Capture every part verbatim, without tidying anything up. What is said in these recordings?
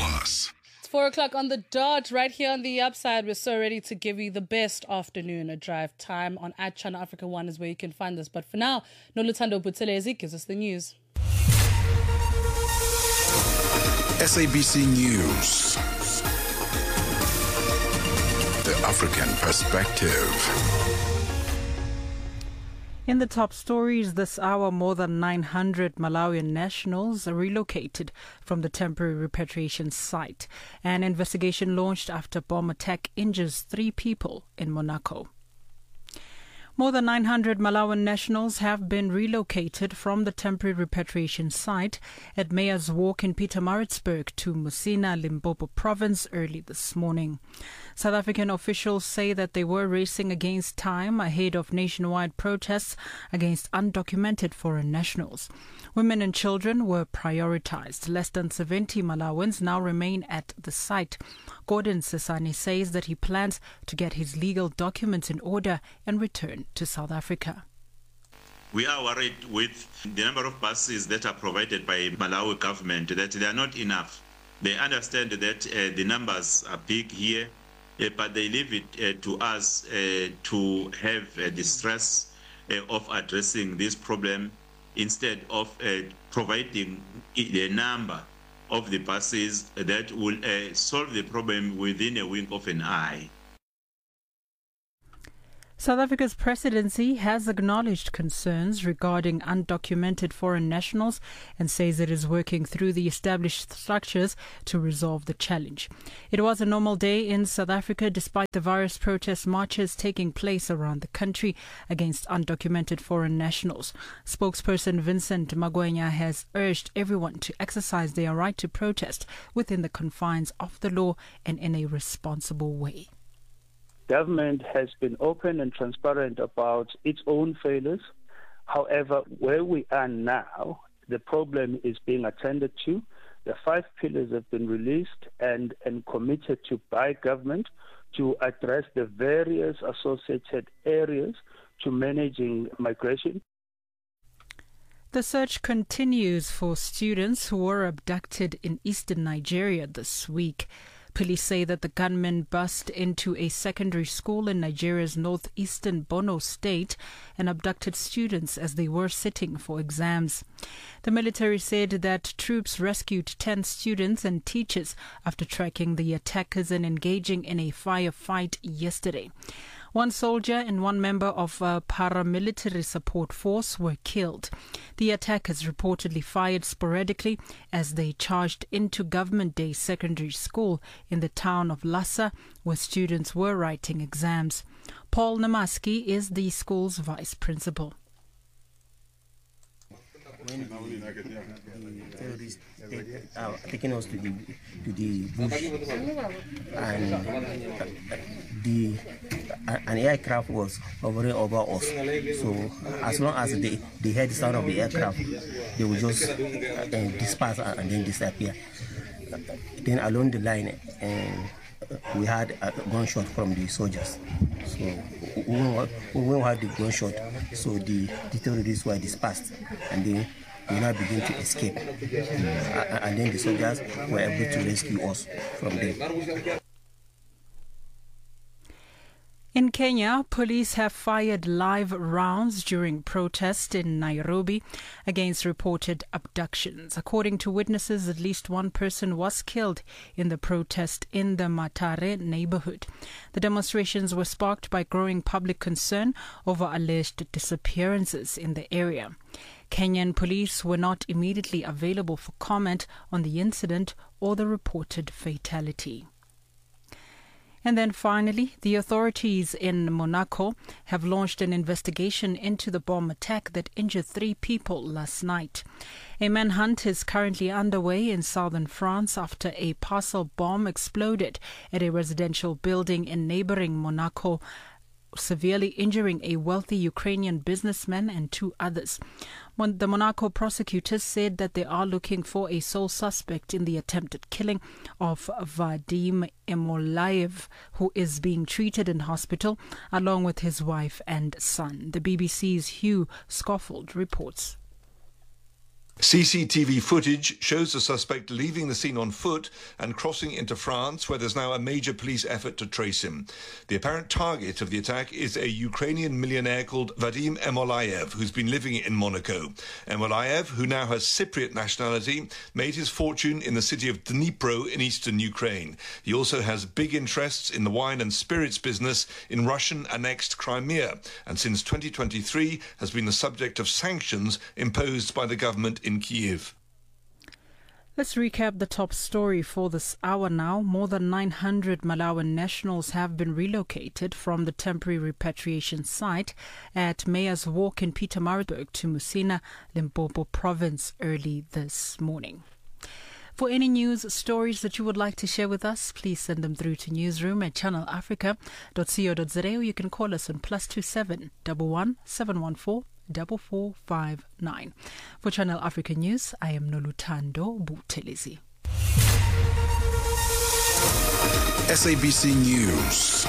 Plus. It's four o'clock on the dot, right here on the Upside. We're so ready to give you the best afternoon a drive time on at Channel Africa One is where you can find us. But for now, Noluthando Buthelezi gives us the news. S A B C News. The African Perspective. In the top stories this hour, more than nine hundred Malawian nationals are relocated from the temporary repatriation site. An investigation launched after bomb attack injures three people in Monaco. More than nine hundred Malawian nationals have been relocated from the temporary repatriation site at Mayor's Walk in Pietermaritzburg to Musina, Limpopo province early this morning. South African officials say that they were racing against time ahead of nationwide protests against undocumented foreign nationals. Women and children were prioritized. Less than seventy Malawians now remain at the site. Gordon Sesane says that he plans to get his legal documents in order and return to South Africa. We are worried with the number of buses that are provided by Malawi government, that they are not enough. They understand that uh, the numbers are big here, uh, but they leave it uh, to us uh, to have uh, the stress uh, of addressing this problem instead of uh, providing the number of the buses that will uh, solve the problem within a wink of an eye. South Africa's presidency has acknowledged concerns regarding undocumented foreign nationals and says it is working through the established structures to resolve the challenge. It was a normal day in South Africa despite the various protest marches taking place around the country against undocumented foreign nationals. Spokesperson Vincent Magwenya has urged everyone to exercise their right to protest within the confines of the law and in a responsible way. Government has been open and transparent about its own failures. However, where we are now, the problem is being attended to. The five pillars have been released and, and committed to by government to address the various associated areas to managing migration. The search continues for students who were abducted in eastern Nigeria this week. Police say that the gunmen burst into a secondary school in Nigeria's northeastern Borno state and abducted students as they were sitting for exams. The military said that troops rescued ten students and teachers after tracking the attackers and engaging in a firefight yesterday. One soldier and one member of a paramilitary support force were killed. The attackers reportedly fired sporadically as they charged into Government Day Secondary School in the town of Lassa, where students were writing exams. Paul Namaski is the school's vice principal. When the terrorists are taking us to the to the bush, and uh, the uh, an aircraft was hovering over us. So as long as they they heard the sound of the aircraft, they would just uh, disperse and then disappear. Then along the line, uh, we had a gunshot from the soldiers. So when we had the gunshot, so the, the terrorists were dispersed, and then we now begin to escape. Uh, and then the soldiers were able to rescue us from them. In Kenya, police have fired live rounds during protests in Nairobi against reported abductions. According to witnesses, at least one person was killed in the protest in the Mathare neighborhood. The demonstrations were sparked by growing public concern over alleged disappearances in the area. Kenyan police were not immediately available for comment on the incident or the reported fatality. And then finally, the authorities in Monaco have launched an investigation into the bomb attack that injured three people last night. A manhunt is currently underway in southern France after a parcel bomb exploded at a residential building in neighboring Monaco, severely injuring a wealthy Ukrainian businessman and two others. When the Monaco prosecutors said that they are looking for a sole suspect in the attempted killing of Vadim Emolaev, who is being treated in hospital along with his wife and son. The B B C's Hugh Scofield reports. C C T V footage shows the suspect leaving the scene on foot and crossing into France, where there's now a major police effort to trace him. The apparent target of the attack is a Ukrainian millionaire called Vadim Ermolayev, who's been living in Monaco. Ermolayev, who now has Cypriot nationality, made his fortune in the city of Dnipro in eastern Ukraine. He also has big interests in the wine and spirits business in Russian-annexed Crimea, and since twenty twenty-three has been the subject of sanctions imposed by the government in in Kyiv. Let's recap the top story for this hour now. More than nine hundred Malawian nationals have been relocated from the temporary repatriation site at Mayor's Walk in Pietermaritzburg to Musina, Limpopo province early this morning. For any news stories that you would like to share with us, please send them through to newsroom at channel africa dot co dot za, or you can call us on plus two seven one one seven one four double four five nine. For Channel Africa News, I am Noluthando Buthelezi. S A B C News.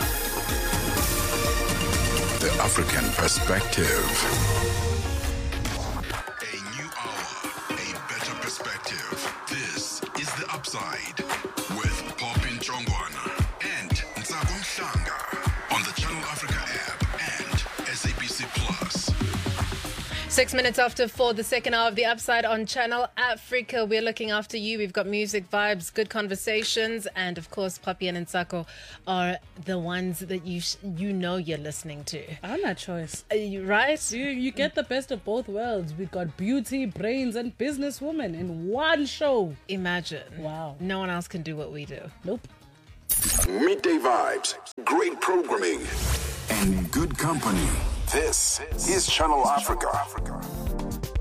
The African Perspective. A new hour, a better perspective. This is The Upside with Popin Chongwana and Ntsako Mhlanga on the Channel Africa app and S A B C Plus. Six minutes after four, the second hour of The Upside on Channel Africa. We're looking after you. We've got music, vibes, good conversations, and of course, Papi and Ntsako are the ones that you sh- you know you're listening to. I'm not choice. Uh, you, right? You, you get the best of both worlds. We got beauty, brains, and businesswoman in one show. Imagine. Wow. No one else can do what we do. Nope. Midday vibes, great programming, and good company. This is Channel Africa.